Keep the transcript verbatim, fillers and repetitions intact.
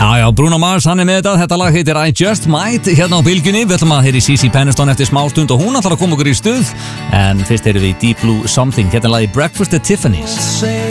Já, já, Bruno Mars, hann er með þetta. Þetta lag heitir I Just Might hérna á bylgjunni. Við ætlum að heyra í Cici Peniston eftir smá stund og hún ætlar að koma okkur í stuð. En fyrst heyrum við í Deep Blue Something. Hérna er lagið Breakfast at Tiffany's.